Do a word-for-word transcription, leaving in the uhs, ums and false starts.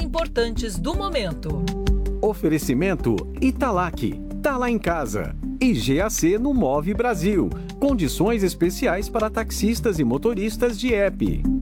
importantes do momento. Oferecimento Italac, tá lá em casa. E G A C no Move Brasil. Condições especiais para taxistas e motoristas de app.